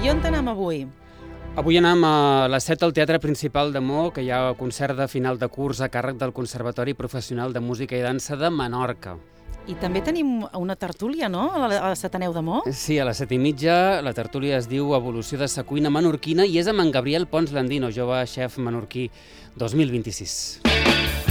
I on anem avui? Avui anem a les 7 al Teatre Principal de Mo, que hi ha concert de final de curs a càrrec del Conservatori Professional de Música i Dansa de Menorca. I també tenim una tertúlia, no?, a l'Ateneu de Mo? Sí, a les 7:30 la tertúlia es diu Evolució de sa cuina menorquina i és amb en Gabriel Pons Landino, jove xef menorquí 2026.